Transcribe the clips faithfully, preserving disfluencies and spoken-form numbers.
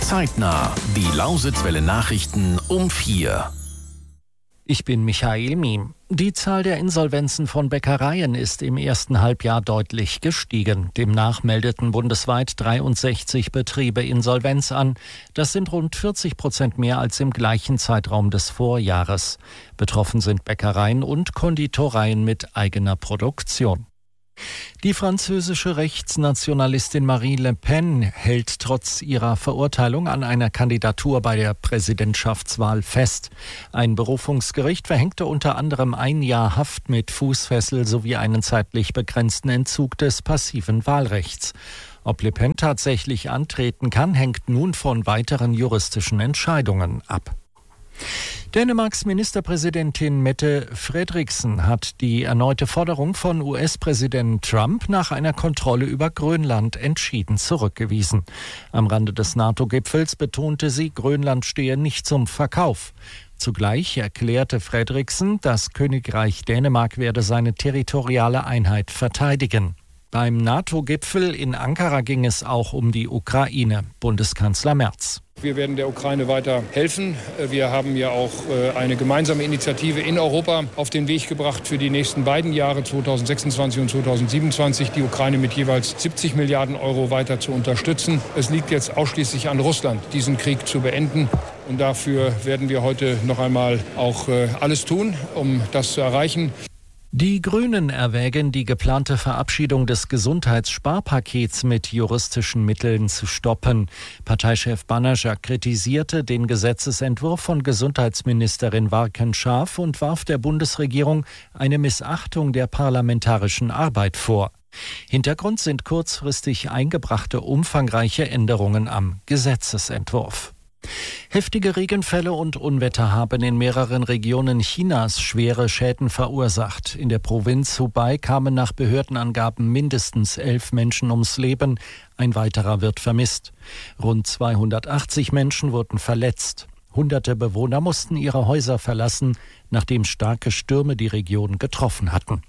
Zeitnah, die Lausitzwelle Nachrichten um vier. Ich bin Michael Miem. Die Zahl der Insolvenzen von Bäckereien ist im ersten Halbjahr deutlich gestiegen. Demnach meldeten bundesweit dreiundsechzig Betriebe Insolvenz an. Das sind rund vierzig Prozent mehr als im gleichen Zeitraum des Vorjahres. Betroffen sind Bäckereien und Konditoreien mit eigener Produktion. Die französische Rechtsnationalistin Marine Le Pen hält trotz ihrer Verurteilung an einer Kandidatur bei der Präsidentschaftswahl fest. Ein Berufungsgericht verhängte unter anderem ein Jahr Haft mit Fußfessel sowie einen zeitlich begrenzten Entzug des passiven Wahlrechts. Ob Le Pen tatsächlich antreten kann, hängt nun von weiteren juristischen Entscheidungen ab. Dänemarks Ministerpräsidentin Mette Frederiksen hat die erneute Forderung von U S-Präsident Trump nach einer Kontrolle über Grönland entschieden zurückgewiesen. Am Rande des NATO-Gipfels betonte sie, Grönland stehe nicht zum Verkauf. Zugleich erklärte Frederiksen, das Königreich Dänemark werde seine territoriale Einheit verteidigen. Beim NATO-Gipfel in Ankara ging es auch um die Ukraine. Bundeskanzler Merz. Wir werden der Ukraine weiter helfen. Wir haben ja auch eine gemeinsame Initiative in Europa auf den Weg gebracht für die nächsten beiden Jahre, zweitausendsechsundzwanzig und zweitausendsiebenundzwanzig, die Ukraine mit jeweils siebzig Milliarden Euro weiter zu unterstützen. Es liegt jetzt ausschließlich an Russland, diesen Krieg zu beenden. Und dafür werden wir heute noch einmal auch alles tun, um das zu erreichen. Die Grünen erwägen, die geplante Verabschiedung des Gesundheitssparpakets mit juristischen Mitteln zu stoppen. Parteichef Bannerjak kritisierte den Gesetzesentwurf von Gesundheitsministerin Warken Scharf und warf der Bundesregierung eine Missachtung der parlamentarischen Arbeit vor. Hintergrund sind kurzfristig eingebrachte umfangreiche Änderungen am Gesetzesentwurf. Heftige Regenfälle und Unwetter haben in mehreren Regionen Chinas schwere Schäden verursacht. In der Provinz Hubei kamen nach Behördenangaben mindestens elf Menschen ums Leben. Ein weiterer wird vermisst. Rund zweihundertachtzig Menschen wurden verletzt. Hunderte Bewohner mussten ihre Häuser verlassen, nachdem starke Stürme die Region getroffen hatten.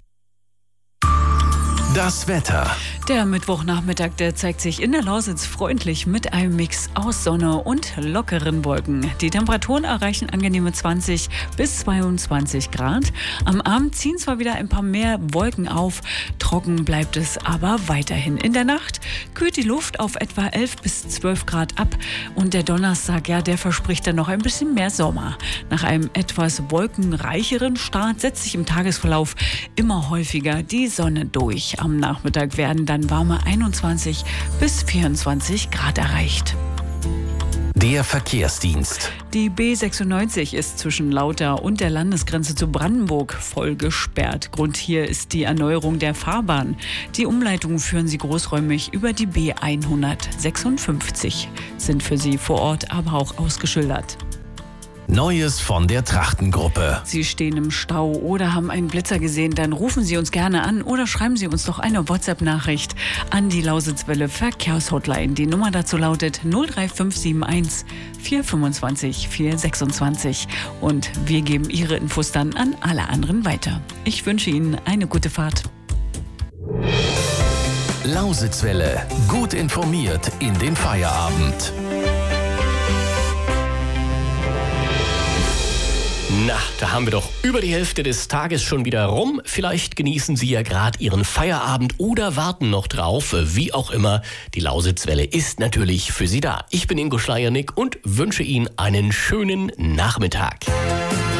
Das Wetter. Der Mittwochnachmittag, der zeigt sich in der Lausitz freundlich mit einem Mix aus Sonne und lockeren Wolken. Die Temperaturen erreichen angenehme zwanzig bis zweiundzwanzig Grad. Am Abend ziehen zwar wieder ein paar mehr Wolken auf, trocken bleibt es aber weiterhin. In der Nacht kühlt die Luft auf etwa elf bis zwölf Grad ab und der Donnerstag, ja, der verspricht dann noch ein bisschen mehr Sommer. Nach einem etwas wolkenreicheren Start setzt sich im Tagesverlauf immer häufiger die Sonne durch. Am Nachmittag werden dann warme einundzwanzig bis vierundzwanzig Grad erreicht. Der Verkehrsdienst. Die B sechsundneunzig ist zwischen Lauter und der Landesgrenze zu Brandenburg voll gesperrt. Grund hier ist die Erneuerung der Fahrbahn. Die Umleitungen führen sie großräumig über die B hundertsechsundfünfzig, sind für Sie vor Ort aber auch ausgeschildert. Neues von der Trachtengruppe. Sie stehen im Stau oder haben einen Blitzer gesehen, dann rufen Sie uns gerne an oder schreiben Sie uns doch eine WhatsApp-Nachricht an die Lausitzwelle Verkehrshotline. Die Nummer dazu lautet null drei fünf sieben eins vier fünfundzwanzig vier sechsundzwanzig und wir geben Ihre Infos dann an alle anderen weiter. Ich wünsche Ihnen eine gute Fahrt. Lausitzwelle. Gut informiert in den Feierabend. Na, da haben wir doch über die Hälfte des Tages schon wieder rum. Vielleicht genießen Sie ja gerade Ihren Feierabend oder warten noch drauf. Wie auch immer, die Lausitzwelle ist natürlich für Sie da. Ich bin Ingo Schleiernick und wünsche Ihnen einen schönen Nachmittag.